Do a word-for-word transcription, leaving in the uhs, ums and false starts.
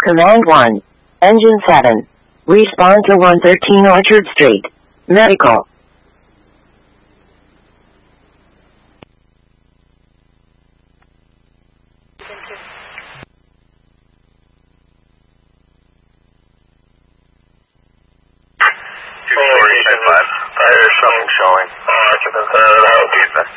Command one. Engine seven. Respond to one thirteen Orchard Street. Medical. There's something showing. Uh,